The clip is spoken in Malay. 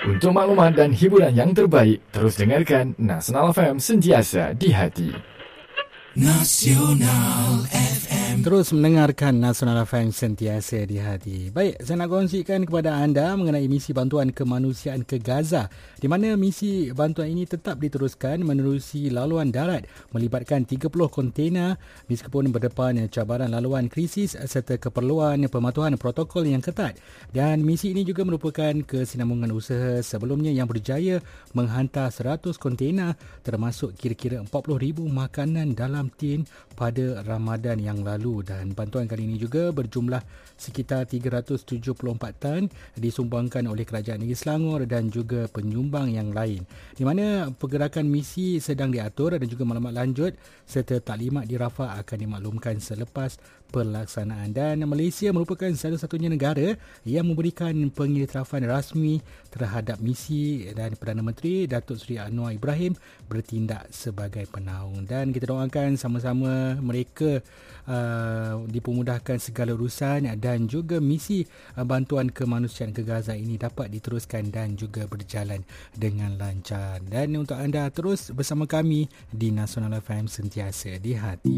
Untuk maklumat dan hiburan yang terbaik, terus dengarkan Nasional FM sentiasa di hati. Nasional FM. Terus mendengarkan Nasional FM sentiasa di hati. Baik, saya nak kongsikan kepada anda mengenai misi bantuan kemanusiaan ke Gaza, di mana misi bantuan ini tetap diteruskan menerusi laluan darat melibatkan 30 kontena meskipun berdepan cabaran laluan krisis serta keperluan pematuhan protokol yang ketat. Dan misi ini juga merupakan kesinambungan usaha sebelumnya yang berjaya menghantar 100 kontena termasuk kira-kira 40,000 makanan dalam tin pada Ramadan yang lalu, dan bantuan kali ini juga berjumlah sekitar 374 tan disumbangkan oleh Kerajaan Negeri Selangor dan juga penyumbang yang lain, di mana pergerakan misi sedang diatur dan juga maklumat lanjut serta taklimat di Rafah akan dimaklumkan selepas pelaksanaan. Dan Malaysia merupakan satu-satunya negara yang memberikan pengiktirafan rasmi terhadap misi, dan Perdana Menteri Datuk Seri Anwar Ibrahim bertindak sebagai penaung. Dan kita doakan sama-sama mereka dipermudahkan segala urusan dan juga misi bantuan kemanusiaan ke Gaza ini dapat diteruskan dan juga berjalan dengan lancar. Dan untuk anda terus bersama kami di Nasional FM sentiasa di hati.